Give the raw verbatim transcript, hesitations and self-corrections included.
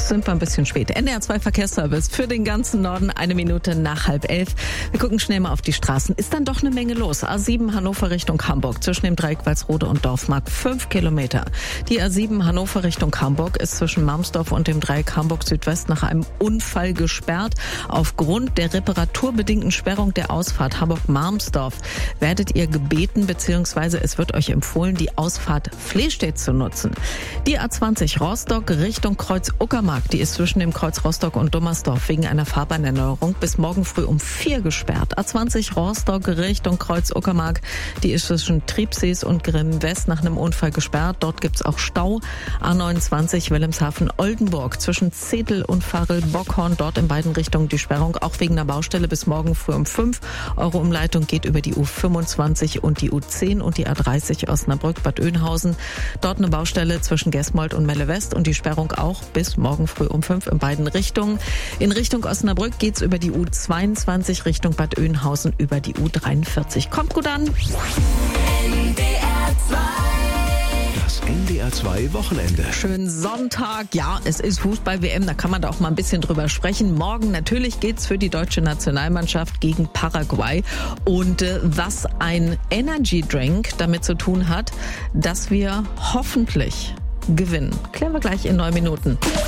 sind wir ein bisschen spät. N D R zwei Verkehrsservice für den ganzen Norden, eine Minute nach halb elf. Wir gucken schnell mal auf die Straßen. Ist dann doch eine Menge los. A sieben Hannover Richtung Hamburg, zwischen dem Dreieck Walsrode und Dorfmark, fünf Kilometer. Die A sieben Hannover Richtung Hamburg ist zwischen Marmsdorf und dem Dreieck Hamburg Südwest nach einem Unfall gesperrt. Aufgrund der reparaturbedingten Sperrung der Ausfahrt Hamburg-Marmsdorf werdet ihr gebeten, beziehungsweise es wird euch empfohlen, die Ausfahrt Flehstedt zu nutzen. Die A zwanzig Rostock Richtung Kreuz Uckermark, die ist zwischen dem Kreuz Rostock und Dummersdorf wegen einer Fahrbahnerneuerung bis morgen früh um vier gesperrt. A zwanzig Rostock Richtung Kreuz Uckermark, die ist zwischen Triebsees und Grimm West nach einem Unfall gesperrt. Dort gibt's auch Stau. A neunundzwanzig Wilhelmshaven Oldenburg zwischen Zetel und Farel-Bockhorn, dort in beiden Richtungen die Sperrung, auch wegen einer Baustelle bis morgen früh um fünf. Eure Umleitung geht über die U fünfundzwanzig und die U zehn und die A dreißig Osnabrück-Bad Oeynhausen. Dort eine Baustelle zwischen Gesmold und Melle West und die Sperrung auch bis morgen früh um fünf in beiden Richtungen. In Richtung Osnabrück geht's über die U zweiundzwanzig Richtung Bad Oeynhausen über die U dreiundvierzig. Kommt gut an. N D R zwei. Das N D R zwei Wochenende. Schönen Sonntag. Ja, es ist Fußball-W M, da kann man da auch mal ein bisschen drüber sprechen. Morgen natürlich geht's für die deutsche Nationalmannschaft gegen Paraguay. Und äh, was ein Energy Drink damit zu tun hat, dass wir hoffentlich gewinnen. Klären wir gleich in neun Minuten.